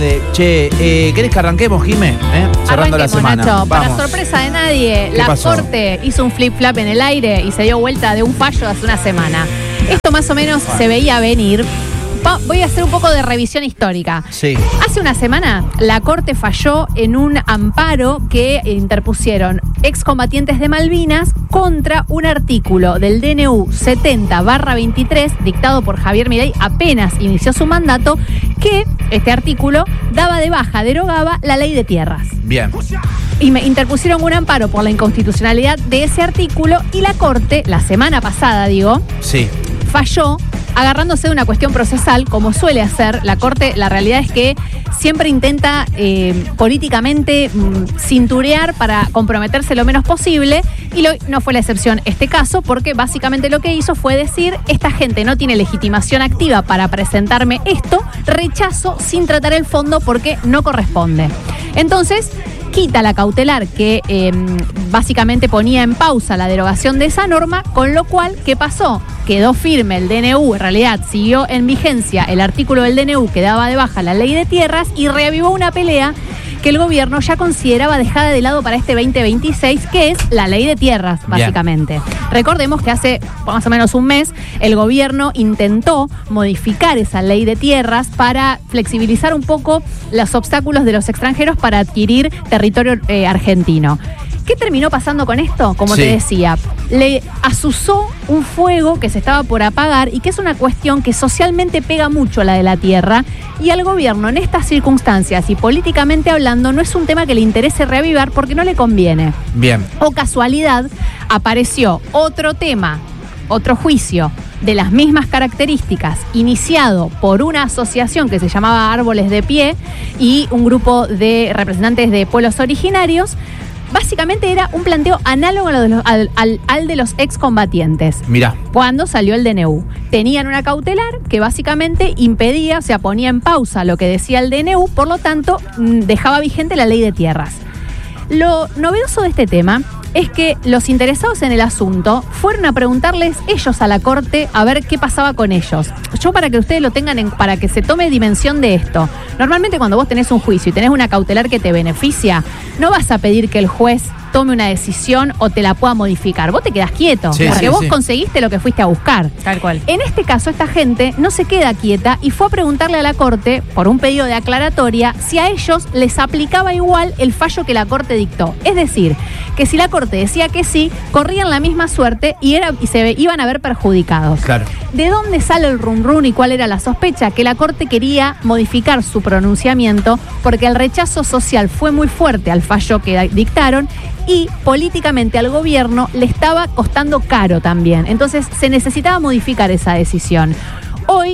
¿Querés que arranquemos, Jimé? Cerrando la semana. Nacho. Para Vamos. sorpresa de nadie, la pasó? Corte hizo un flip-flap en el aire y se dio vuelta de un fallo hace una semana. Esto más o menos se veía venir. Voy a hacer un poco de revisión histórica. Sí. Hace una semana, la Corte falló en un amparo que interpusieron excombatientes de Malvinas contra un artículo del DNU 70/23, dictado por Javier Milei apenas inició su mandato, que este artículo daba de baja, derogaba la ley de tierras. Bien. Y me interpusieron un amparo por la inconstitucionalidad de ese artículo y la Corte, la semana pasada, Sí. falló agarrándose de una cuestión procesal, como suele hacer la Corte. La realidad es que siempre intenta políticamente cinturear para comprometerse lo menos posible, y no fue la excepción este caso, porque básicamente lo que hizo fue decir: esta gente no tiene legitimación activa para presentarme esto, rechazo sin tratar el fondo porque no corresponde. Entonces quita la cautelar que básicamente ponía en pausa la derogación de esa norma, con lo cual, ¿qué pasó? Quedó firme el DNU, en realidad siguió en vigencia el artículo del DNU que daba de baja la ley de tierras, y reavivó una pelea que el gobierno ya consideraba dejada de lado para este 2026, que es la ley de tierras, básicamente. Bien. Recordemos que hace más o menos un mes el gobierno intentó modificar esa ley de tierras para flexibilizar un poco los obstáculos de los extranjeros para adquirir territorio argentino. ¿Qué terminó pasando con esto? Como te decía, le azuzó un fuego que se estaba por apagar y que es una cuestión que socialmente pega mucho a la de la tierra, y al gobierno en estas circunstancias y políticamente hablando no es un tema que le interese reavivar porque no le conviene. Bien. O casualidad, apareció otro tema, otro juicio de las mismas características, iniciado por una asociación que se llamaba Árboles de Pie y un grupo de representantes de pueblos originarios. Básicamente era un planteo análogo al de los excombatientes. Mirá. Cuando salió el DNU. Tenían una cautelar que básicamente impedía, o sea, ponía en pausa lo que decía el DNU, por lo tanto, dejaba vigente la ley de tierras. Lo novedoso de este tema es que los interesados en el asunto fueron a preguntarles ellos a la Corte a ver qué pasaba con ellos. Yo, para que ustedes lo tengan para que se tome dimensión de esto, normalmente cuando vos tenés un juicio y tenés una cautelar que te beneficia, no vas a pedir que el juez tome una decisión o te la pueda modificar. Vos te quedás quieto, porque vos conseguiste lo que fuiste a buscar. Tal cual. En este caso, esta gente no se queda quieta y fue a preguntarle a la Corte, por un pedido de aclaratoria, si a ellos les aplicaba igual el fallo que la Corte dictó. Es decir, que si la Corte decía que sí, corrían la misma suerte y se iban a ver perjudicados. Claro. ¿De dónde sale el rum rum y cuál era la sospecha? Que la Corte quería modificar su pronunciamiento porque el rechazo social fue muy fuerte al fallo que dictaron, y políticamente al gobierno le estaba costando caro también. Entonces se necesitaba modificar esa decisión. Hoy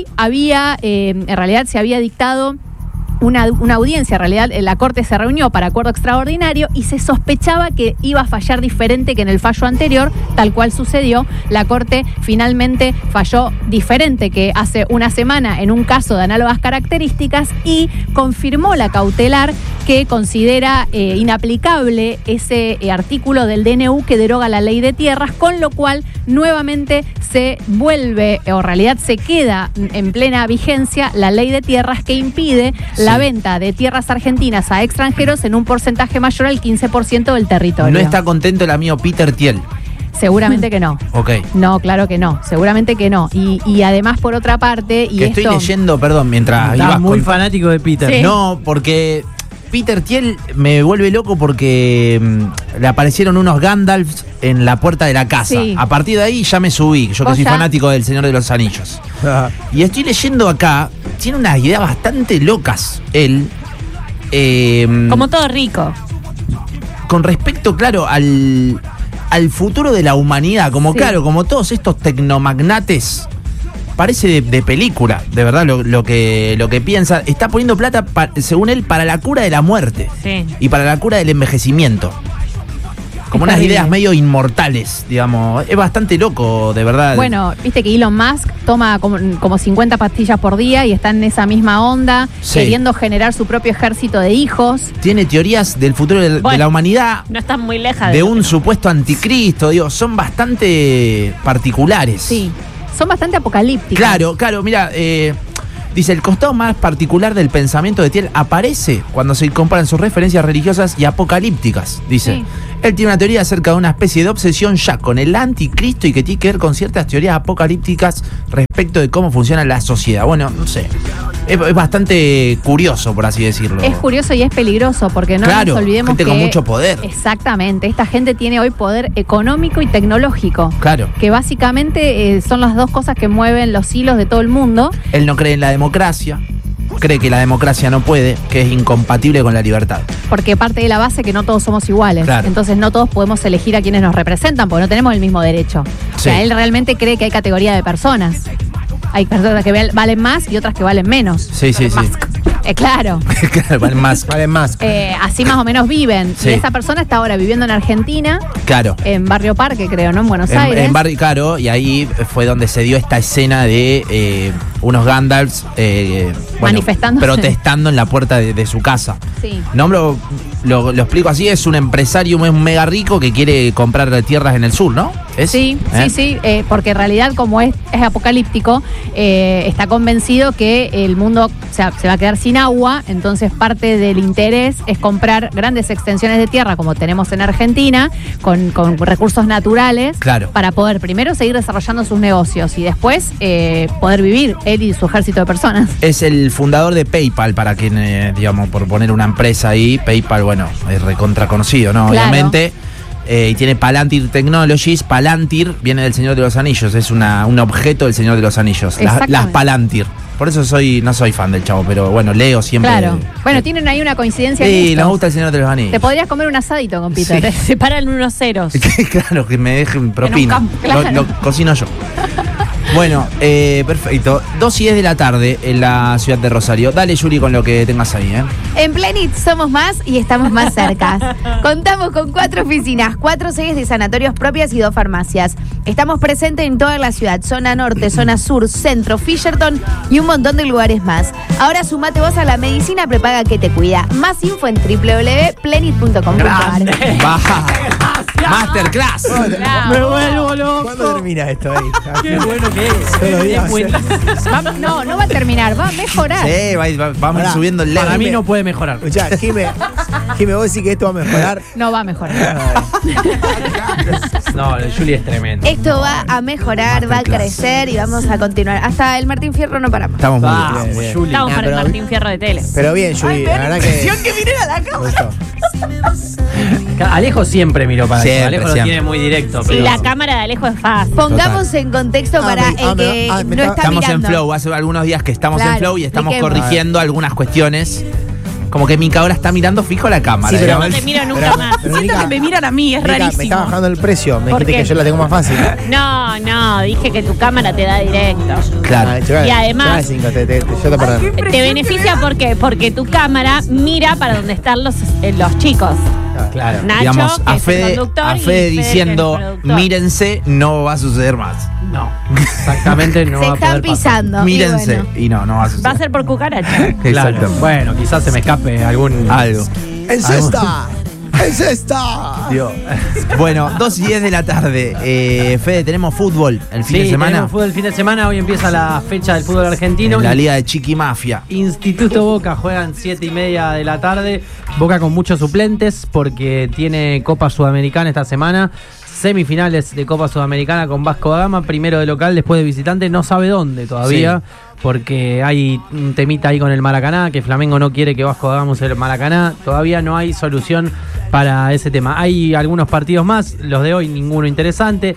en realidad se había dictado una audiencia. En realidad la Corte se reunió para acuerdo extraordinario y se sospechaba que iba a fallar diferente que en el fallo anterior, tal cual sucedió. La Corte finalmente falló diferente que hace una semana en un caso de análogas características y confirmó la cautelar que considera inaplicable ese artículo del DNU que deroga la ley de tierras, con lo cual nuevamente se vuelve, o en realidad se queda en plena vigencia, la ley de tierras que impide la venta de tierras argentinas a extranjeros en un porcentaje mayor al 15% del territorio. No está contento el amigo Peter Thiel. Seguramente que no. Ok. No, claro que no. Seguramente que no. Y además, por otra parte... que estoy leyendo, perdón, mientras ibas muy fanático de Peter. Sí. No, porque Peter Thiel me vuelve loco porque le aparecieron unos Gandalfs en la puerta de la casa. Sí. A partir de ahí ya me subí, yo que soy fanático del Señor de los Anillos. Y estoy leyendo acá, tiene unas ideas bastante locas él. Como todo rico. Con respecto, claro, al futuro de la humanidad, como claro, como todos estos tecnomagnates. Parece de película, de verdad, lo que piensa. Está poniendo plata, según él, para la cura de la muerte. Sí. Y para la cura del envejecimiento. Como unas ideas medio inmortales, digamos. Es bastante loco, de verdad. Bueno, viste que Elon Musk toma como 50 pastillas por día y está en esa misma onda, queriendo generar su propio ejército de hijos. Tiene teorías del futuro de la humanidad. No están muy lejas de un supuesto anticristo, digo, son bastante particulares. Sí, son bastante apocalípticas. Claro, mira, Dice, el costado más particular del pensamiento de Thiel aparece cuando se comparan sus referencias religiosas y apocalípticas. Dice, Sí. él tiene una teoría acerca de una especie de obsesión ya con el anticristo y que tiene que ver con ciertas teorías apocalípticas respecto de cómo funciona la sociedad. Bueno, no sé, es bastante curioso, por así decirlo. Es curioso y es peligroso porque no Claro, nos olvidemos gente que... con mucho poder. Exactamente, esta gente tiene hoy poder económico y tecnológico. Claro. Que básicamente son las dos cosas que mueven los hilos de todo el mundo. Él no cree en la democracia, cree que la democracia no puede, que es incompatible con la libertad. Porque parte de la base que no todos somos iguales. Claro. Entonces no todos podemos elegir a quienes nos representan porque no tenemos el mismo derecho. O sea, Sí. él realmente cree que hay categoría de personas. Hay personas que valen más y otras que valen menos. Sí, sí, sí. Claro. Claro, vale más. Vale más. Así más o menos viven. Sí. Y esa persona está ahora viviendo en Argentina, Claro. en Barrio Parque, creo, ¿no? En Buenos Aires. En Barrio Caro, y ahí fue donde se dio esta escena de unos Gandalfs Manifestándose. protestando en la puerta de su casa. Sí. No lo explico así, es un empresario muy mega rico que quiere comprar tierras en el sur, ¿no? ¿Es? Sí, ¿Eh? sí, porque en realidad como es apocalíptico, está convencido que el mundo se va a quedar sin agua, entonces parte del interés es comprar grandes extensiones de tierra como tenemos en Argentina, con recursos naturales, Claro. para poder primero seguir desarrollando sus negocios y después poder vivir él y su ejército de personas. Es el fundador de PayPal, para quien, digamos, por poner una empresa ahí, PayPal, bueno, es recontra conocido, ¿no? Claro. Obviamente. Y tiene Palantir Technologies. Palantir viene del Señor de los Anillos, es un objeto del Señor de los Anillos. Las Exactamente. Palantir. Por eso no soy fan del chavo, pero bueno, leo siempre. Claro. Bueno, tienen ahí una coincidencia. en Sí, esto. nos gusta el Señor de los Anillos. Te podrías comer un asadito con Peter. Sí. Se separan unos ceros. Claro, que me dejen propina. campo, claro. Lo cocino yo. Bueno, perfecto. 2:10 de la tarde en la ciudad de Rosario. Dale, Yuri, con lo que tengas ahí, ¿eh? En Plenit somos más y estamos más cerca. Contamos con 4 oficinas, 4 sedes de sanatorios propias y 2 farmacias. Estamos presentes en toda la ciudad, zona norte, zona sur, centro, Fisherton y un montón de lugares más. Ahora sumate vos a la medicina prepaga que te cuida. Más info en www.plenit.com.ar. Baja. Masterclass. Me vuelvo loco. ¿Cuándo termina esto ahí? Qué bueno que es. Todos los días. No va a terminar, va a mejorar. Sí, vamos Pará. subiendo el Para level. mí no puede mejorar. Escuchá, Jime, vos decís que esto va a mejorar. No va a mejorar. No, el Juli es tremendo. Esto va a mejorar, va a crecer y vamos a continuar. Hasta el Martín Fierro no paramos. Estamos muy bien. Vamos, bien, bien. Juli. Estamos Nah, para el pero- Martín Fierro de tele. Pero bien, Juli, la verdad que. que viniera a la me gustó. Alejo siempre miró para Siempre, eso. Alejo siempre. lo tiene muy directo. Sí, pero- la cámara de Alejo es fácil. Pongamos en contexto para el que me no está- está Estamos mirando. en flow, hace algunos días que estamos Claro, en flow y estamos expliquemos. corrigiendo algunas cuestiones. Como que Mica ahora está mirando fijo a la cámara. Sí, pero- digamos. No te miro nunca más. pero Siento Mica- que me miran a mí, es Mica, me está rarísimo. bajando el precio. Me ¿Por dijiste qué? que yo la tengo más fácil. No, dije que tu cámara te da directo. Claro. Ah, llegale, Y además- llegale 5, yo te perdono. Te beneficia ¿por qué? Porque tu cámara mira para donde están los chicos. Claro. Nacho, Digamos, que a es el Fede, conductor, a y Fede que es el diciendo, productor. mírense, no va a suceder más. No, exactamente no Se va a están poder pasar. pisando. y Mírense. bueno. Y no va a suceder. Va a ser por cucaracha. Claro. Exacto. Bueno, quizás se me escape algún. Algo. ¡En cesta! ¡En cesta! Dios. Bueno, 2:10 de la tarde. Fede, tenemos fútbol el fin Sí, de semana. tenemos fútbol el fin de semana. Hoy empieza la fecha del fútbol argentino. En la liga de Chiqui Mafia. Instituto Boca juegan 7:30 de la tarde. Boca con muchos suplentes porque tiene Copa Sudamericana esta semana. Semifinales de Copa Sudamericana con Vasco da Gama. Primero de local, después de visitante. No sabe dónde todavía. Porque hay un temita ahí con el Maracaná, que Flamengo no quiere que Vasco da Gama use el Maracaná. Todavía no hay solución para ese tema. Hay algunos partidos más, los de hoy ninguno interesante.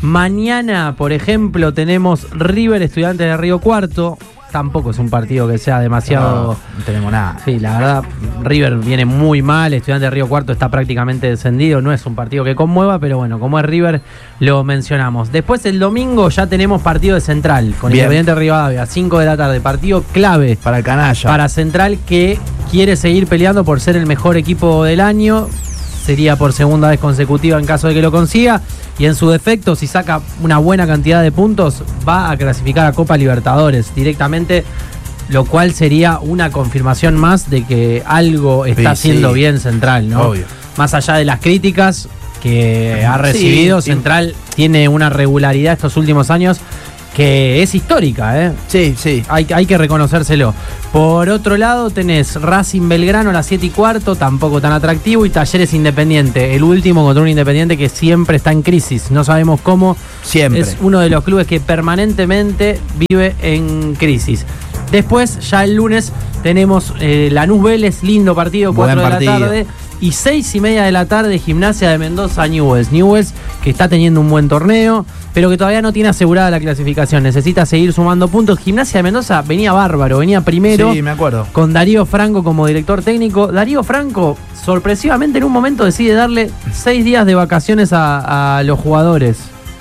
Mañana, por ejemplo, tenemos River Estudiantes de Río Cuarto. Tampoco es un partido que sea demasiado... No tenemos nada. Sí, la verdad, River viene muy mal, Estudiantes de Río Cuarto está prácticamente descendido, no es un partido que conmueva, pero bueno, como es River, lo mencionamos. Después el domingo ya tenemos partido de Central, con Bien. Independiente Rivadavia, 5 de la tarde, partido clave Para el canalla. para Central que quiere seguir peleando por ser el mejor equipo del año. Sería por segunda vez consecutiva en caso de que lo consiga. Y en su defecto, si saca una buena cantidad de puntos, va a clasificar a Copa Libertadores directamente, lo cual sería una confirmación más de que algo está Sí, haciendo sí. bien Central, ¿no? Obvio. Más allá de las críticas que ha recibido, Sí. Central tiene una regularidad estos últimos años que es histórica, ¿eh? Sí, sí. Hay que reconocérselo. Por otro lado, tenés Racing Belgrano a las 7:15, tampoco tan atractivo, y Talleres Independiente, el último contra un Independiente que siempre está en crisis. No sabemos cómo. Siempre. Es uno de los clubes que permanentemente vive en crisis. Después, ya el lunes, tenemos Lanús Vélez, lindo partido, 4 de la tarde. Y 6:30 de la tarde, Gimnasia de Mendoza, Newell's. Newell's que está teniendo un buen torneo, pero que todavía no tiene asegurada la clasificación. Necesita seguir sumando puntos. Gimnasia de Mendoza venía bárbaro, venía primero. Sí, me acuerdo. Con Darío Franco como director técnico. Darío Franco, sorpresivamente, en un momento decide darle 6 días de vacaciones a los jugadores.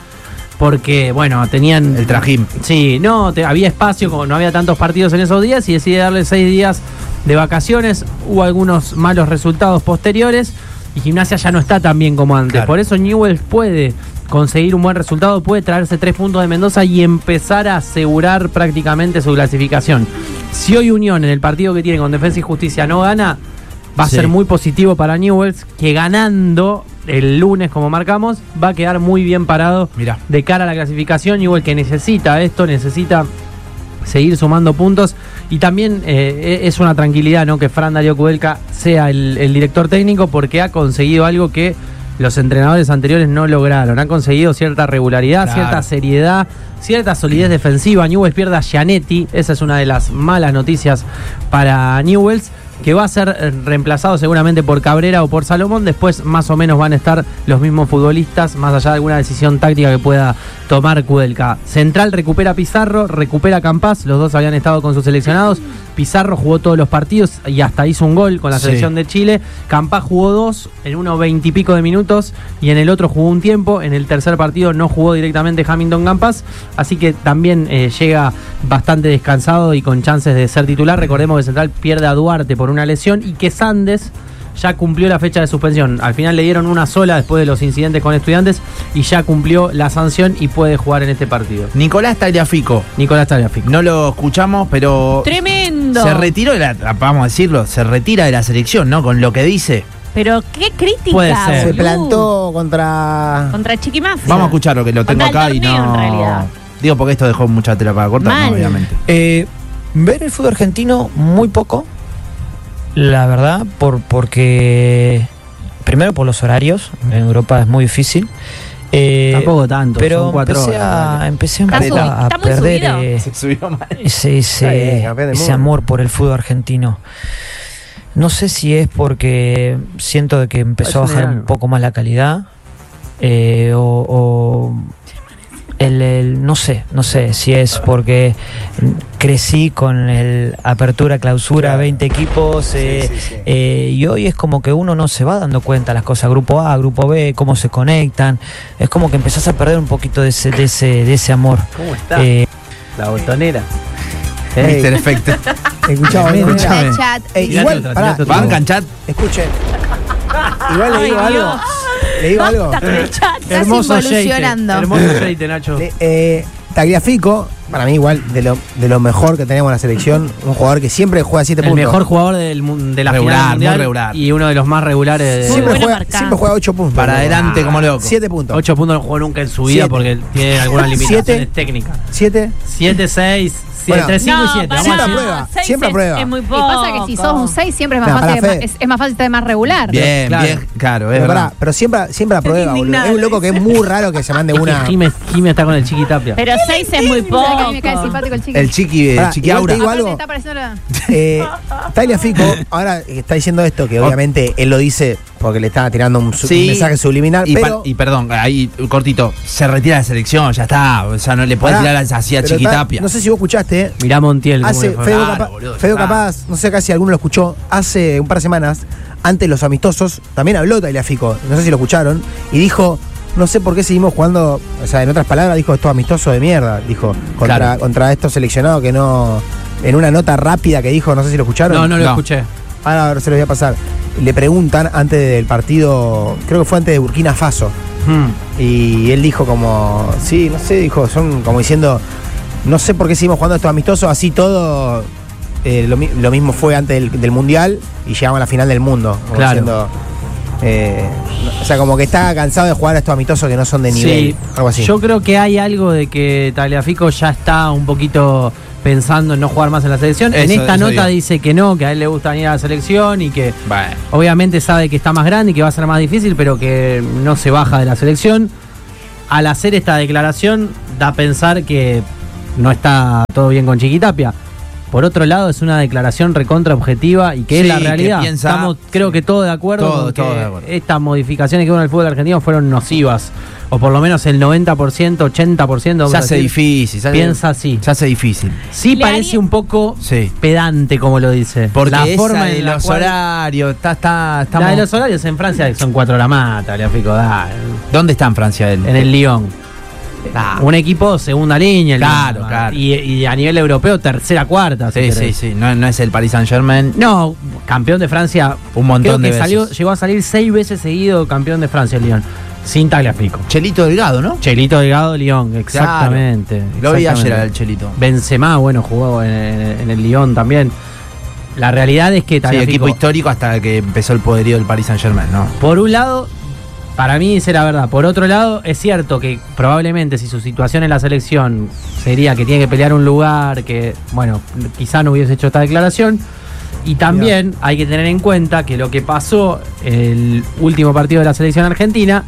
Porque, bueno, tenían... El trajín. Sí, no, había espacio, como no había tantos partidos en esos días, y decide darle 6 días de vacaciones. Hubo algunos malos resultados posteriores y Gimnasia ya no está tan bien como antes. Claro. Por eso Newell's puede conseguir un buen resultado, puede traerse 3 puntos de Mendoza y empezar a asegurar prácticamente su clasificación. Si hoy Unión, en el partido que tiene con Defensa y Justicia, no gana, va a ser muy positivo para Newell's, que ganando el lunes, como marcamos, va a quedar muy bien parado. Mirá. De cara a la clasificación. Newell's que necesita esto, necesita seguir sumando puntos, y también es una tranquilidad, ¿no?, que Fran Darío Kudelka sea el director técnico, porque ha conseguido algo que los entrenadores anteriores no lograron. Han conseguido cierta regularidad, Claro. cierta seriedad, cierta solidez defensiva. Newell's pierde a Gianetti, esa es una de las malas noticias para Newell's, que va a ser reemplazado seguramente por Cabrera o por Salomón. Después más o menos van a estar los mismos futbolistas, más allá de alguna decisión táctica que pueda tomar Kudelka. Central recupera Pizarro, recupera Campás, los dos habían estado con sus seleccionados. Pizarro jugó todos los partidos y hasta hizo un gol con la selección de Chile. Campás jugó 2 en unos 20 y pico de minutos, y en el otro jugó un tiempo. En el tercer partido no jugó directamente Hamilton Campás, así que también llega bastante descansado y con chances de ser titular. Recordemos que Central pierde a Duarte por una lesión, y que Sandes ya cumplió la fecha de suspensión. Al final le dieron una sola después de los incidentes con Estudiantes, y ya cumplió la sanción y puede jugar en este partido. Nicolás Tagliafico. Nicolás Tagliafico. No lo escuchamos, pero Tremendo. se retiró de la, vamos a decirlo, se retira de la selección, ¿no? Con lo que dice. Pero qué crítica. Puede ser. Se boludo. plantó contra... Contra Chiquimafia. Vamos a escuchar lo que lo tengo Contra acá el y torneo, no. en realidad. Digo, porque esto dejó mucha tela para cortar, Mal. ¿no? Obviamente. Ver el fútbol argentino muy poco, la verdad, porque primero por los horarios, en Europa es muy difícil. Tampoco tanto, pero son 4 horas. empecé un Está poco a está muy perder subido. Se subió mal. ese Está bien, campeón del mundo. amor por el fútbol argentino. No sé si es porque siento de que empezó a Es un bajar un enano. poco más la calidad, o no sé si es porque crecí con el apertura, clausura, Claro. 20 equipos, y hoy es como que uno no se va dando cuenta las cosas, grupo A, grupo B, cómo se conectan, es como que empezás a perder un poquito de ese amor. ¿Cómo está? La botonera. Mister Efecto. Escuchaba, Escuchame. El chat. Tirate igual, otra, pará, tirate otra. Bancan chat. escuchen. Igual le digo Ay, algo. Dios. Le digo algo. Basta con el chat. Estás Hermoso involucionando. aceite. Hermoso aceite, Nacho. Tagliafico, para mí igual, de lo mejor que tenemos en la selección, un jugador que siempre juega 7 El puntos. mejor jugador de la Regular, final muy mundial, regular. y uno de los más regulares de Muy bueno Siempre juega 8 puntos. Para adelante como loco. 7 puntos. 8 puntos no jugó nunca en su vida 7. porque tiene algunas limitaciones Siete. técnicas. 7. 7, 6, Bueno. 3, 5 y 7. pará, Siempre Vamos a decir. aprueba, 6 siempre aprueba. Es muy Y poco. pasa que si sos un 6 siempre es más No, fácil, pará, Fede. es más fácil estar más regular. Bien, Claro. bien, claro, es Pero, verdad. pero siempre aprueba, boludo. indignada, Es un loco que es muy raro que se mande Es que una. Jime está con el Chiqui Tapia. Pero 6 es muy ¿Sabes que a mí me cae poco. simpático el chiqui? El chiqui, Pará, chiqui igual Aura. te digo Aparte algo. está pareciendo Tagliafico, ahora está diciendo esto, que obviamente él lo dice porque le estaba tirando un Sí. mensaje subliminal, Y, pero. y perdón, ahí cortito, se retira de la selección, ya está. O sea, no le puede Pará, tirar así a pero Chiquitapia. No sé si vos escuchaste, Mirá Montiel. cómo hace le fue. Feo, Claro, capaz, boludo, Feo está. capaz, no sé acá si alguno lo escuchó, hace un par de semanas, antes de los amistosos, también habló Tagliafico, no sé si lo escucharon, y dijo, no sé por qué seguimos jugando, o sea, en otras palabras, dijo, esto amistoso de mierda, dijo, Claro. contra estos seleccionados que no, en una nota rápida que dijo, no sé si lo escucharon. No lo No. escuché. Ahora se lo voy a pasar. Le preguntan antes del partido, creo que fue antes de Burkina Faso, y él dijo como, sí, no sé, dijo, son como diciendo, no sé por qué seguimos jugando estos amistosos, así todo, lo mismo fue antes del Mundial y llegamos a la final del mundo. Como Claro. diciendo, O sea, como que está cansado de jugar a estos amistosos que no son de nivel. Sí, Algo así. yo creo que hay algo de que Tagliafico ya está un poquito pensando en no jugar más en la selección. En esta nota dice que no, que a él le gusta venir a la selección y que obviamente sabe que está más grande y que va a ser más difícil, pero que no se baja de la selección. Al hacer esta declaración da a pensar que no está todo bien con Chiquitapia. Por otro lado, es una declaración recontra objetiva y que es la realidad. Estamos, creo que todos de acuerdo con que estas modificaciones que hubo en el fútbol argentino fueron nocivas. O por lo menos el 90%, 80%. Se hace difícil. Piensa así. Se hace difícil. Sí, parece un poco pedante, como lo dice. Porque la esa forma de en la los cual, horarios, la de los horarios en Francia son 4 horas más, Tagliafico. ¿Dónde está en Francia él? En el Lyon. Un equipo segunda línea. Claro. Y a nivel europeo, tercera, cuarta. Sí. No es el Paris Saint-Germain. No, campeón de Francia. Un montón de veces. Llegó a salir 6 veces seguido campeón de Francia el Lyon. Sin Tagliafico. Chelito Delgado, ¿no? Chelito Delgado, Lyon, exactamente. Lo vi ayer al Chelito. Benzema, bueno, jugó en el Lyon también. La realidad es que Tagliafico... Sí, equipo histórico hasta que empezó el poderío del Paris Saint-Germain, ¿no? Por un lado, para mí dice la verdad. Por otro lado, es cierto que probablemente si su situación en la selección sería que tiene que pelear un lugar, que, bueno, quizá no hubiese hecho esta declaración. Y también hay que tener en cuenta que lo que pasó el último partido de la selección argentina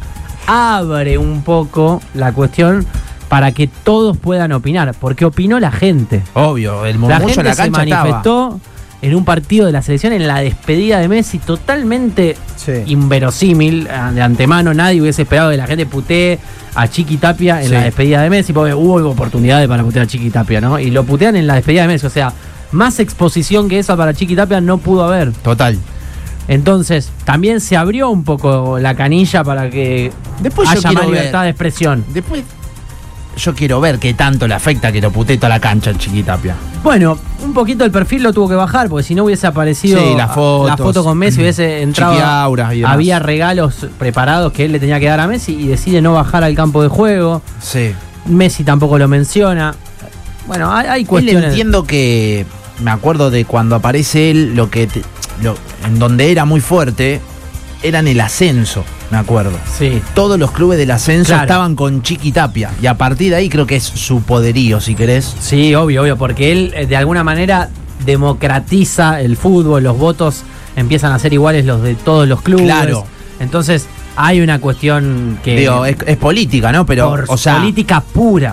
abre un poco la cuestión para que todos puedan opinar, porque opinó la gente. Obvio, el murmullo en la cancha se manifestó en un partido de la selección en la despedida de Messi, totalmente inverosímil. De antemano nadie hubiese esperado que la gente putee a Chiquitapia en la despedida de Messi, porque hubo oportunidades para putear a Chiquitapia, ¿no? Y lo putean en la despedida de Messi, o sea, más exposición que esa para Chiquitapia no pudo haber. Total. Entonces, también se abrió un poco la canilla para que haya más libertad de expresión. Después, yo quiero ver qué tanto le afecta que lo putee toda la cancha el Chiquitapia. Bueno, un poquito el perfil lo tuvo que bajar, porque si no hubiese aparecido la foto con Messi, hubiese entrado. Había regalos preparados que él le tenía que dar a Messi y decide no bajar al campo de juego. Sí. Messi tampoco lo menciona. Bueno, hay cuestiones. Él entiendo que. Me acuerdo de cuando aparece él, en donde era muy fuerte, era en el ascenso, me acuerdo. Sí. Todos los clubes del ascenso estaban con Chiquitapia. Y a partir de ahí creo que es su poderío, si querés. Sí, obvio, porque él de alguna manera democratiza el fútbol, los votos empiezan a ser iguales los de todos los clubes. Claro. Entonces hay una cuestión que... Digo, es política, ¿no? Pero, política pura.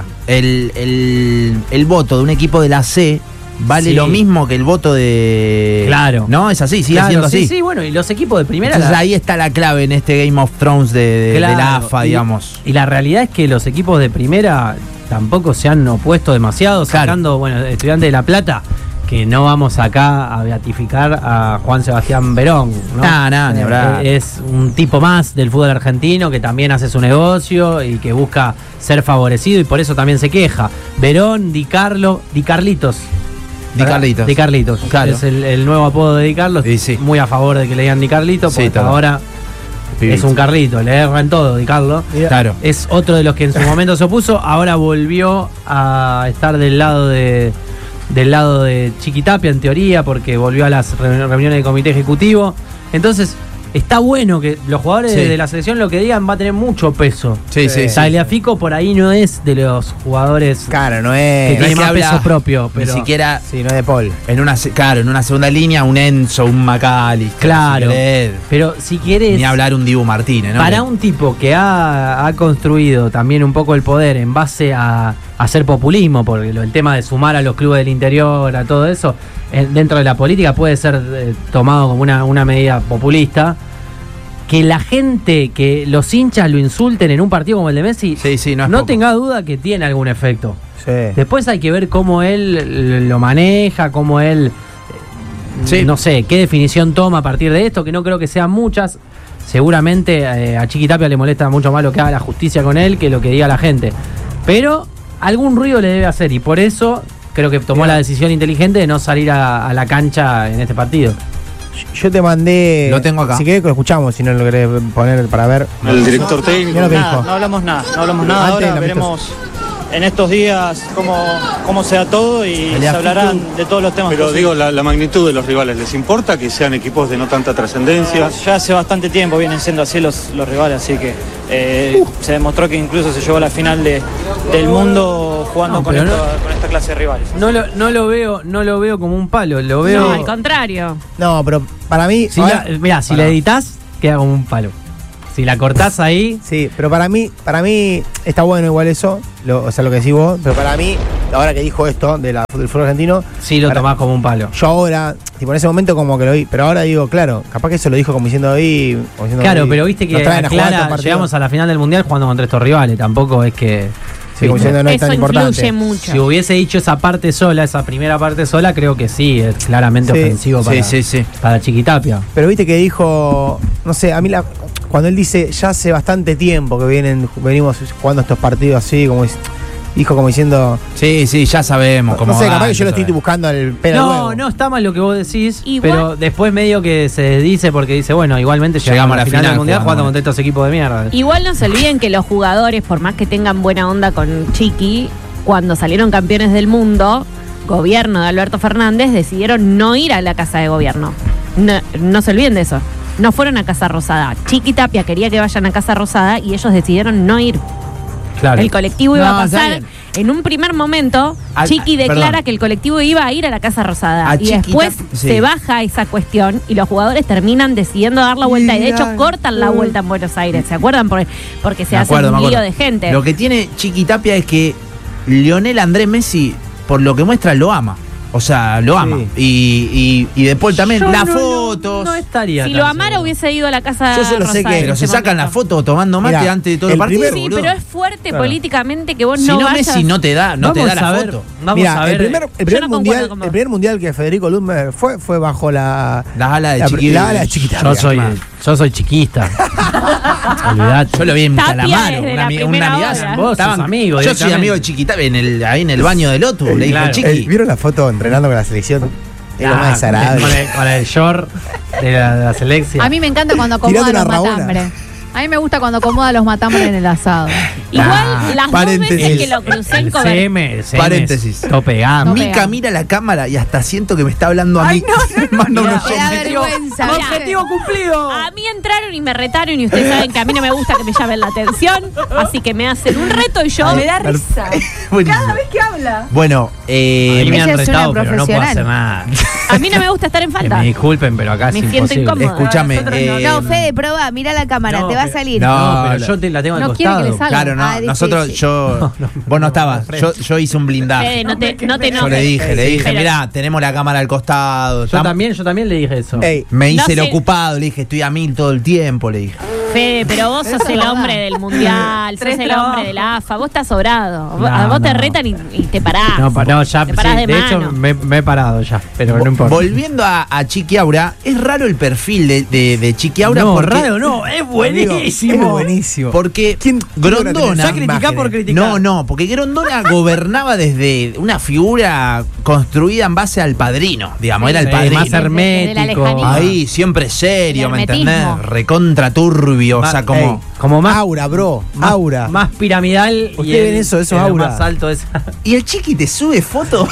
El voto de un equipo de la C vale lo mismo que el voto de... Claro. ¿No? Es así, sigue siendo así. Sí, bueno, y los equipos de primera... Entonces ahí está la clave en este Game of Thrones de la AFA, digamos. Y la realidad es que los equipos de primera tampoco se han opuesto demasiado, sacando, bueno, Estudiantes de La Plata, que no vamos acá a beatificar a Juan Sebastián Verón, ¿no? No, ni hablar. Es un tipo más del fútbol argentino que también hace su negocio y que busca ser favorecido y por eso también se queja. Verón, Di Carlitos, claro. Es el nuevo apodo de Di Carlos. Sí. Muy a favor de que le digan Di Carlitos, porque ahora es un Carlito, le erran todo Di Carlos. Claro. Es otro de los que en su momento se opuso, ahora volvió a estar del lado de Chiquitapia en teoría, porque volvió a las reuniones del comité ejecutivo. Entonces está bueno que los jugadores de la selección lo que digan va a tener mucho peso. Tagliafico por ahí no es de los jugadores no es que tiene más peso propio, pero ni siquiera no es de Paul. En una segunda línea un Enzo, un McAllister. Claro. Pero si quieres ni hablar un Dibu Martínez, ¿no? Para un tipo que ha construido también un poco el poder en base a hacer populismo, porque el tema de sumar a los clubes del interior, a todo eso, dentro de la política puede ser tomado como una medida populista. Que la gente, que los hinchas lo insulten en un partido como el de Messi, no tenga duda que tiene algún efecto. Después hay que ver cómo él lo maneja, cómo él, no sé, qué definición toma a partir de esto, que no creo que sean muchas. Seguramente a Chiquitapia le molesta mucho más lo que haga la justicia con él que lo que diga la gente. Pero algún ruido le debe hacer y por eso creo que tomó la decisión inteligente de no salir a la cancha en este partido. Yo te mandé... Lo tengo acá. Si querés que lo escuchamos, si no lo querés poner para ver. El director técnico. No hablamos nada, ahora veremos en estos días cómo se da todo y se hablarán de todos los temas. Pero digo, la magnitud de los rivales, ¿les importa que sean equipos de no tanta trascendencia? Ya hace bastante tiempo vienen siendo así los rivales, así que se demostró que incluso se llegó a la final del mundo jugando con esta clase de rivales. No lo veo como un palo, lo veo. No, al contrario. No, pero para mí. Si la editas, queda como un palo. Si la cortás ahí. Sí, pero para mí está bueno igual eso, lo que decís vos, pero para mí, ahora que dijo esto del fútbol argentino. Sí, lo tomás como un palo. Yo ahora, tipo en ese momento como que lo vi, pero ahora digo, claro, capaz que eso lo dijo como diciendo ahí. Claro, pero viste que llegamos a la final del mundial jugando contra estos rivales, tampoco es que. Sí, como diciendo, no es eso tan importante. influye mucho. Si hubiese dicho esa parte sola, esa primera parte sola, creo que sí, es claramente ofensivo para Chiquitapia. Pero viste que dijo, no sé, a mí cuando él dice, ya hace bastante tiempo que venimos jugando estos partidos así, dijo como diciendo. Sí, ya sabemos cómo. No sé, capaz que yo lo estoy buscando el pelo al huevo. No está mal lo que vos decís, Igual, pero después medio que se desdice porque dice, bueno, igualmente llegamos a la final del mundial jugando contra estos equipos de mierda. Igual no se olviden que los jugadores, por más que tengan buena onda con Chiqui, cuando salieron campeones del mundo, gobierno de Alberto Fernández, decidieron no ir a la casa de gobierno. No se olviden de eso. No fueron a Casa Rosada. Chiquitapia quería que vayan a Casa Rosada y ellos decidieron no ir. Claro. El colectivo iba a pasar. En un primer momento, Chiqui declara que el colectivo iba a ir a la Casa Rosada. Y después se baja esa cuestión y los jugadores terminan decidiendo dar la vuelta. Y de hecho cortan la vuelta en Buenos Aires. ¿Se acuerdan? Porque se hace un lío de gente. Lo que tiene Chiquitapia es que Lionel Andrés Messi, por lo que muestra, lo ama. O sea, lo ama. Y De Paul también. Yo Las fotos. No estaría. Si lo amara, hubiese ido a la Casa Yo solo sé que. Pero se sacan la foto tomando mate antes de todo el partido. Sí, pero es fuerte políticamente que vos si no vayas. Messi no te da la foto. Vamos a ver. El primer mundial que Federico Lundberg fue bajo la ala de Chiquitapia. Yo soy chiquista. Olvidate. Yo lo vi en Calamaro, una amigaza. Vos sos amigo. Yo soy amigo de Chiquitapia ahí en el baño de Lotus. Le dijo Chiqui. ¿Vieron la foto entrenando con la selección? Es lo más desagradable. Con el short de la selección. A mí me encanta cuando acomoda los matambres. A mí me gusta cuando acomoda los matambres en el asado. Igual las dos veces que lo crucé en cobertura. Paréntesis. Tope gama. Mica mira la cámara y hasta siento que me está hablando a mí. Me da vergüenza. Objetivo cumplido. A mí entraron y me retaron y ustedes saben que a mí no me gusta que me llamen la atención. Así que me hacen un reto y yo... Me da risa. Cada vez que habla. Bueno, a mí me han ella es retado, una pero no puedo hacer nada. A mí no me gusta estar en Que falta. me disculpen, pero acá Me es siento imposible. incómoda. escúchame. No, Fede, probá, mira la cámara, te va a salir. No, pero yo la tengo al no quiere que costado. le salga. Claro, no. Nosotros, vos no estabas. Yo hice un blindaje. Fede, no te Yo le dije, Pero- mirá, tenemos la cámara al costado. Yo también le dije eso. Me hice el No sé. ocupado, le dije, estoy a 1000 todo el tiempo, le dije. Fede, pero vos sos el hombre del mundial, sos el hombre de la AFA, vos estás sobrado. No, A vos te no. retan y te parás. No, ya, Te parás sí, de hecho mano. me he parado ya, pero no importa. Volviendo a Chiqui Aura, es raro el perfil de Chiqui Aura. No, porque, raro no, es buenísimo. Es buenísimo. Porque ¿Quién Grondona. Ya criticá por criticar. No, porque Grondona gobernaba desde una figura construida en base al padrino, digamos, era el Sí, padrino. más hermético. lejanía. Ahí, siempre serio, El ¿me hermetismo. entendés? Recontra turbio, o sea, como más Aura, bro. Aura. Más piramidal. ¿Ustedes ven eso es el aura? más alto es. ¿Y el Chiqui te sube fotos?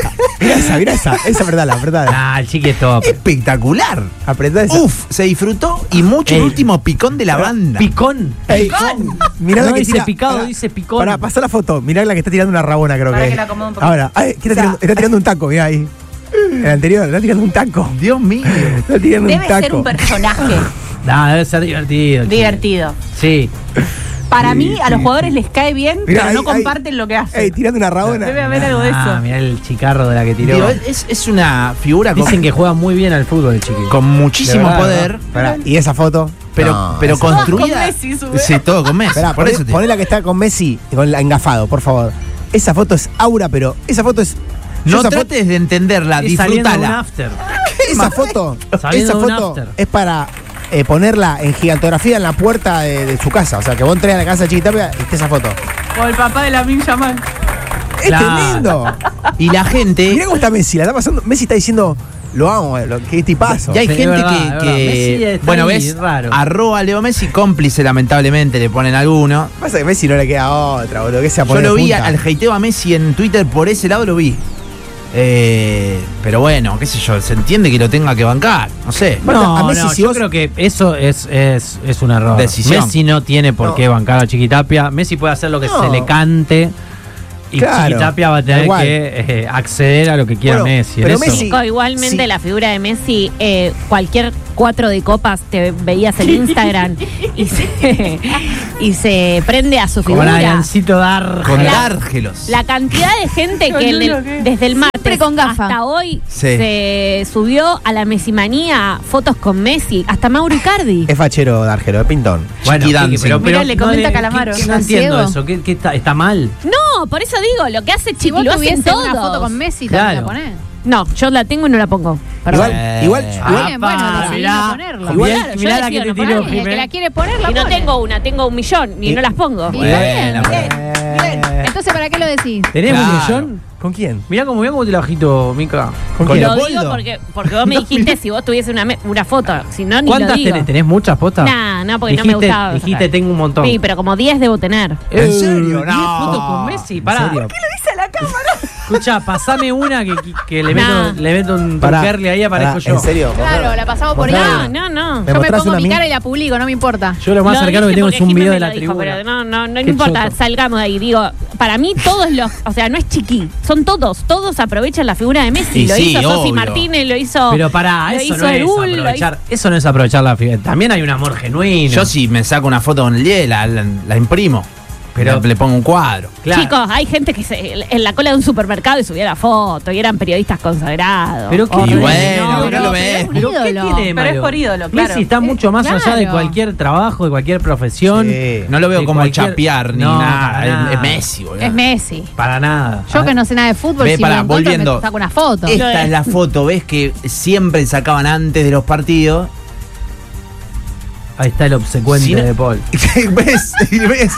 Mira esa apretala. Ah, el Chiqui es top. Espectacular. Apretá esa. Uf, se disfrutó y mucho el Ey. último picón de la banda. Picón. Mirá No la que dice tira. picado, Pará, dice picón. Para pasar la foto, mirá la que está tirando una rabona, creo Para que que es. la acomode un poquito. Ahora, está tirando un taco, mirá ahí. El anterior, está tirando un taco. Dios mío. Está tirando Debe un taco. ser un personaje Debe ser divertido. Chiqui. divertido. Sí. Para mí, a los jugadores les cae bien, Mirá, pero ahí, no comparten lo que hacen. Ey, tirando una rabona. Debe haber algo de eso. Mirá el chicarro de la que tiró. Digo, es una figura Dicen que juega muy bien al fútbol el Chiqui. con muchísimo De verdad, poder, Pará, ¿y esa foto? pero, No, pero esa- construida. Con Messi, sube. Sí, todo con Messi. Esperá, por eso te poné la que está con Messi, con la engafado, por favor. Esa foto es aura, pero esa foto es. yo No esa trates de entenderla, Y saliendo de un disfrútala. after. Esa foto, Saliendo esa de un foto after. es para ponerla en gigantografía en la puerta de su casa. O sea, que vos entres a la casa de Chiquitapia y esté esa foto. O el papá de la Yamal. ¡Es Claro. tremendo! Y la gente. Mirá cómo está Messi, la está pasando. Messi está diciendo, Lo amo, qué tipazo. Y hay Sí, gente es verdad. Messi está bueno, ahí, ves, raro. arroba Leo Messi, cómplice lamentablemente, le ponen alguno. Pasa que a Messi no le queda otra, boludo. Que sea Yo poner lo vi, punta. al hateo a Messi en Twitter, por ese lado lo vi. Pero bueno, qué sé yo, se entiende que lo tenga que bancar, no sé. No, a Messi, si yo vos- creo que eso es un error. Decisión. Messi no tiene por No. qué bancar a Chiquitapia. Messi puede hacer lo que No. se le cante. Y Claro, Chiquitapia va a tener igual. que acceder a lo que quiera Bueno, Messi. En pero eso- Messi- Chico, igualmente sí. la figura de Messi, cualquier 4 de copas te veías en Instagram y se prende a su Con figura. Adriancito Dar. Con La- Dárgelos. La cantidad de gente que desde el martes con gafa. hasta hoy Sí. se subió a la Messimanía fotos con Messi, hasta Mauro Icardi. Es fachero D'Argelo, es pintón. Bueno, Chiqui Kiki, Dancing. pero Mirá, le comenta no Calamaro. No ¿Está entiendo ciego? eso. ¿Qué está mal? No, por eso digo, lo que hace Si Chiqui vos lo hacen tuvieses todos. una foto con Messi, Claro. también la ponés. No, yo la tengo y no la pongo. Perdón. Igual, Bien, bueno, decidí no ponerla. Igual, Claro, yo mirá la que decido te no tiró, ponerla. Y el que la Jimé. quiere poner, la Y no pone. tengo una, tengo 1 millón y no las pongo. Y Bueno, está bien, bueno. bien. Entonces, ¿para qué lo decís? ¿Tenés Claro. un millón? ¿Con quién? Mirá cómo te lo agito, Mica. ¿Con Con quién? Lo Leopoldo. digo porque vos me dijiste si vos tuviese una foto, si no, ni lo ¿Cuántas digo. tenés? ¿Tenés muchas postas? No, porque no me gustaba. Dijiste, sacar. tengo un montón. Sí, pero como 10 debo tener. ¿En serio? 10 No. fotos con Messi, pará. ¿En serio? Escucha, pasame una que le meto, Nah. le meto un Pará, truquerle ahí, aparezco pará, yo. ¿En serio? Claro, la pasamos por Mostrame. ahí. No. ¿Me Yo me mostrás pongo una mi mía? cara y la publico, no me importa. Yo lo más cercano que dije tengo porque es un Jimé video me de la lo dijo, tribuna. pero no Qué importa, choto. salgamos de ahí. Digo, para mí todos los, o sea, no es Chiqui, son todos aprovechan la figura de Messi. Y Lo sí, hizo Sosi obvio. Martínez, lo hizo. Pero pará, lo eso hizo no es Erul, lo aprovechar. Eso no es aprovechar la figura. También hay un amor genuino. Yo si me saco una foto con el 10, la imprimo. Pero- Pero le pongo un cuadro. Claro. Chicos, hay gente que en la cola de un supermercado y subía la foto y eran periodistas consagrados. Pero qué Y Horrible. bueno, No, pero lo ves. ¿Pero qué ídolo. tiene de Pero es malo? por ídolo, claro. Messi está mucho más allá de claro. cualquier trabajo, de cualquier profesión. Sí. No lo veo de como cualquier- chapear ni No, nada. para nada. Es Messi, boludo. Es Messi. Para nada. Yo que no sé nada de fútbol, Ve, si pará, me encuentro, volviendo. me saco una foto. Esta es la foto, ves que siempre sacaban antes de los partidos. Ahí está el obsecuente Si no- de Paul. ¿Ves? ¿Ves?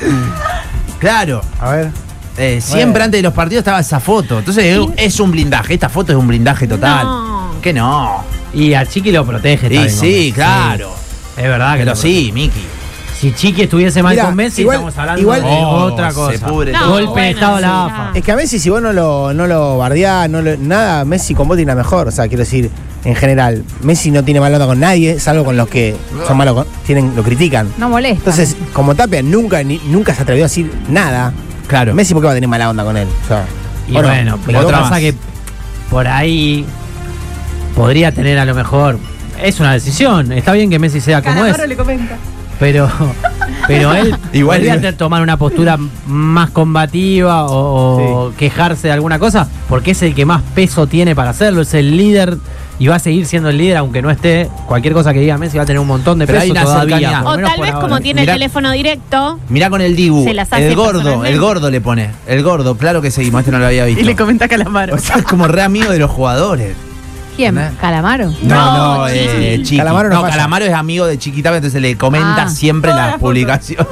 Claro. A ver. Siempre Bueno. antes de los partidos estaba esa foto. Entonces es un blindaje. Esta foto es un blindaje total. No. Que no. Y a Chiqui lo protege Y también. sí, Messi. claro. Es verdad que Pero lo sí, Miki. Si Chiqui estuviese mal Mira, con Messi, igual- estamos hablando igual- de Oh, otra se cosa. pudre No, todo. Golpe de bueno, estado a la sí, AFA. Es que a Messi, si vos no lo bardeás, nada, Messi con vos tiene la mejor. O sea, quiero decir, en general, Messi no tiene mala onda con nadie, salvo con los que son malos, lo critican. No molesta. Entonces, como Tapia nunca se atrevió a decir nada, Claro. Messi, ¿por qué va a tener mala onda con él? O sea, Y ¿o no? bueno, Me pero otra pasa más. que por ahí podría tener a lo mejor. Es una decisión. Está bien que Messi sea como Calamaro es. le comenta. Pero él Igual- podría tomar una postura más combativa o quejarse de alguna cosa, porque es el que más peso tiene para hacerlo, es el líder y va a seguir siendo el líder aunque no esté. Cualquier cosa que diga Messi va a tener un montón de Pero peso hay una todavía. cercanía. por lo O menos tal por vez ahora. como tiene Mirá- el teléfono directo. Mirá con el Dibu. Se las hace El personalmente. gordo le pone. El gordo, claro que seguimos. Este no lo había visto. Y le comenta Calamaro. O sea, es como re amigo de los jugadores. ¿Quién? ¿Eh? ¿Calamaro? No, Chiqui. Chiqui. Calamaro no falla. Calamaro es amigo de Chiquitapia, entonces le comenta Ah. siempre Todas las las fotos. publicaciones.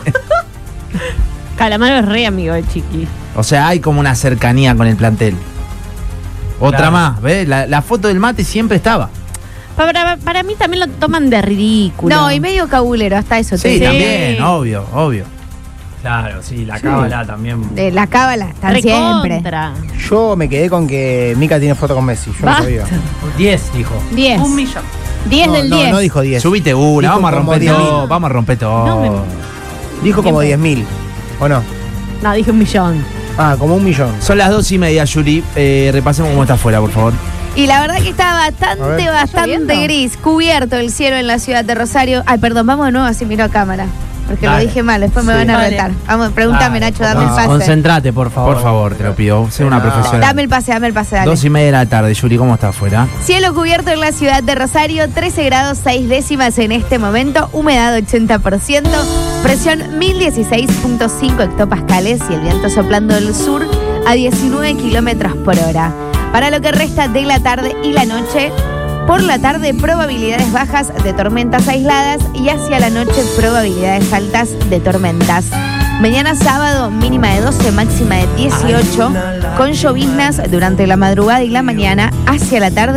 Calamaro es re amigo de Chiqui. O sea, hay como una cercanía con el plantel. Otra Claro. más, ¿ves? La foto del mate siempre estaba. Para mí también lo toman de ridículo. No, y medio cabulero, hasta eso te Sí, digo. también, obvio. Claro, sí, la cábala también. De la cábala, están siempre. Recontra. yo me quedé con que Mika tiene foto con Messi. Yo no Basta. sabía. 10, dijo. 10. 1 millón. 10 No, del no, 10. no dijo 10. Subite una, Dijo vamos a como romper 10.000. todo. Vamos a romper todo. No me- Dijo como 10.000. ¿O no? No, dije 1 millón. Ah, como 1 millón. Son las 2:30, Yuri. Repasemos cómo está afuera, por favor. Y la verdad que está A ver. bastante ¿Lloviendo? gris, cubierto el cielo en la ciudad de Rosario. Ay, perdón, vamos de nuevo así miro a cámara. Porque Dale. lo dije mal, después me Sí. van a Vale. retar. Vamos, pregúntame, Dale, Nacho, dame el no, pase. Concéntrate, por favor. Por favor, te lo pido. Sé una No. profesional. Dame el pase, dale. 2:30 de la tarde, Yuri. ¿Cómo está afuera? Cielo cubierto en la ciudad de Rosario, 13 grados 6 décimas en este momento, humedad 80%, presión 1016.5 hectopascales y el viento soplando del sur a 19 kilómetros por hora. Para lo que resta de la tarde y la noche, por la tarde probabilidades bajas de tormentas aisladas y hacia la noche probabilidades altas de tormentas. Mañana sábado mínima de 12, máxima de 18, con lloviznas durante la madrugada y la mañana. Hacia la tarde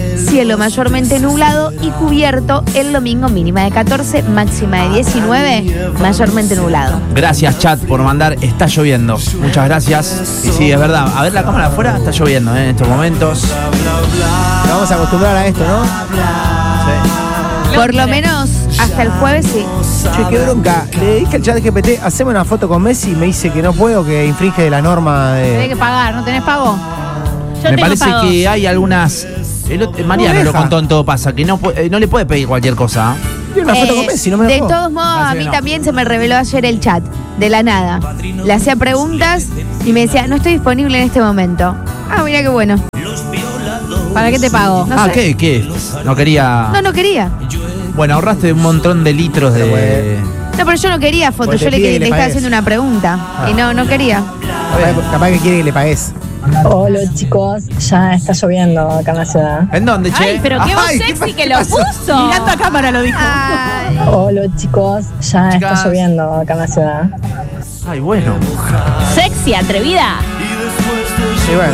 cielo mayormente nublado y cubierto el domingo, mínima de 14, máxima de 19, mayormente nublado. Gracias, chat, por mandar. Está lloviendo. Muchas gracias. Y sí, es verdad. A ver la cámara de afuera, está lloviendo en estos momentos. Nos vamos a acostumbrar a esto, ¿no? Sí. Por lo menos hasta el jueves sí. Che, qué bronca. Le dije al chat GPT, haceme una foto con Messi y me dice que no puedo, que infringe la norma Tenés de... que pagar, ¿no tenés pago? Yo Me tengo parece pago. que hay algunas. Mariano No lo deja. contó en Todo Pasa, que no le puede pedir cualquier cosa. Tiene una foto con Messi, no me de dejó. todos modos, a Parece mí que no. también se me reveló ayer el chat, de la nada. Le hacía preguntas y me decía, no estoy disponible en este momento. Ah, mira qué bueno. ¿Para qué te pago? No sé. ¿Qué? No quería. No quería. Bueno, ahorraste un montón de litros de. No, pero yo no quería fotos, Pues yo te le pide que le estaba pagues. haciendo una pregunta. Y no quería. Capaz que quiere que le pagues. Hola chicos, ya está lloviendo acá en la ciudad. ¿En dónde, che? Ay, pero qué voz Ay, sexy que lo puso. Mirando a cámara lo dijo. Ay, Hola chicos, ya Chicas. está lloviendo acá en la ciudad. Ay, bueno. Sexy, atrevida. Sí, bueno.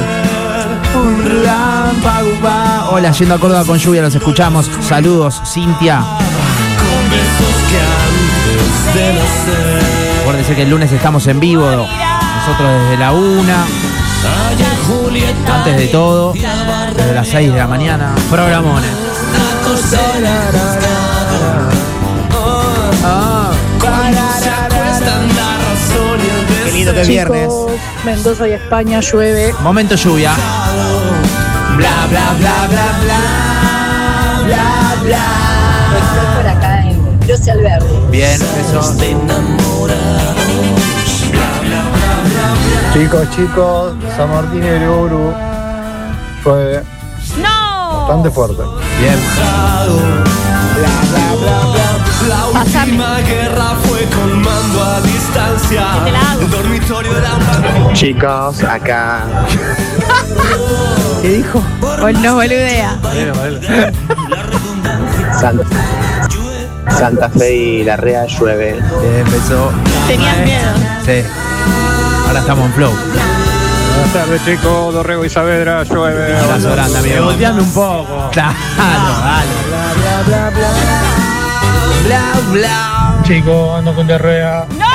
Hola, yendo a Córdoba con lluvia, los escuchamos. Saludos, Cintia. Acuérdense que el lunes estamos en vivo. Nosotros desde la 1. Antes de todo, desde las 6 de la mañana. Programones. Qué lindo que es viernes. Mendoza y España llueve. Momento lluvia. Bla, bla, bla, bla, bla. Estoy por acá en José Alberti. Bien, eso. Chicos, San Martín y Uru fue ¡No! bastante fuerte. Bien. Pasame. Te la hago. Chicos, acá ¿Qué dijo? no boludea. Santa Fe y La Rea llueve. Bien, empezó. Tenías miedo. Sí. Ahora estamos en flow. Buenas tardes, chicos. Dorrego y Saavedra llueve. Abrazo grande, amigo. Volteame un poco. Claro, dale. Bla, bla, bla, bla. Bla, bla. Chicos, ando con diarrea. ¡No!